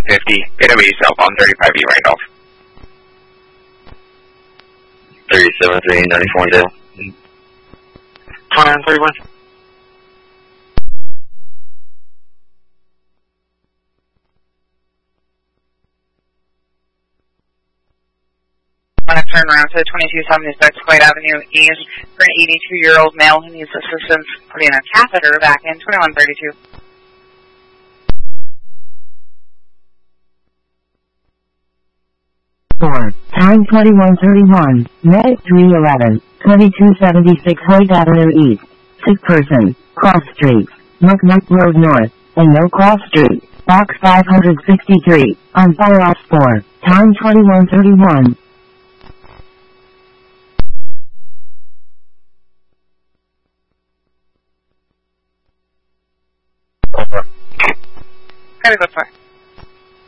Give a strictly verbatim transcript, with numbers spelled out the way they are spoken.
fifty. Get away yourself on thirty-five E right off. thirty-seven three ninety-four zero. twenty-nine thirty-one. Want to turn around to twenty-two seventy-six Clyde Avenue East for an eighty-two-year-old male who needs assistance putting a catheter back in, twenty-one thirty-two. four, time twenty-one thirty-one, Med three eleven, twenty-two seventy-six Hoyt Avenue East, sick person, Cross Street, Muckmuck Road North, and No Cross Street, box five hundred sixty-three, on fire off four, time twenty-one thirty-one. Gotta go for it.